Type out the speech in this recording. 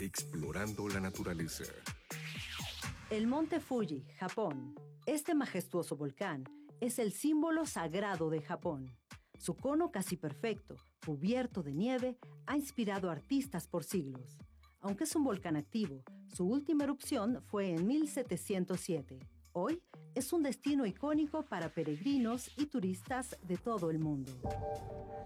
explorando la naturaleza. El monte Fuji, Japón. Este majestuoso volcán es el símbolo sagrado de Japón. Su cono casi perfecto, cubierto de nieve, ha inspirado a artistas por siglos. Aunque es un volcán activo, su última erupción fue en 1707. Hoy es un destino icónico para peregrinos y turistas de todo el mundo.